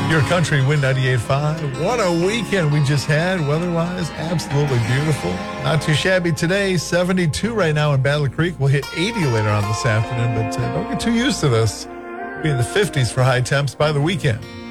Your country, Win 98.5. What a weekend we just had. Weather-wise, absolutely beautiful. Not too shabby today. 72 right now in Battle Creek. We'll hit 80 later on this afternoon, but don't get too used to this. Be in the 50s for high temps by the weekend.